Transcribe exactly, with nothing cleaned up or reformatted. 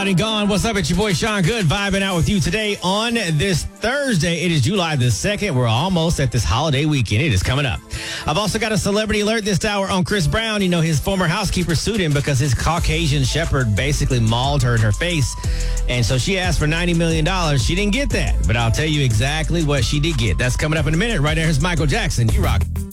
Loud and Gone. What's up? It's your boy Sean Good vibing out with you today on this Thursday. It is July the second. We're almost at this holiday weekend. It is coming up. I've also got a celebrity alert this hour on Chris Brown. You know, his former housekeeper sued him because his Caucasian shepherd basically mauled her in her face. And so she asked for ninety million dollars. She didn't get that. But I'll tell you exactly what she did get. That's coming up in a minute. Right there is Michael Jackson. You rock.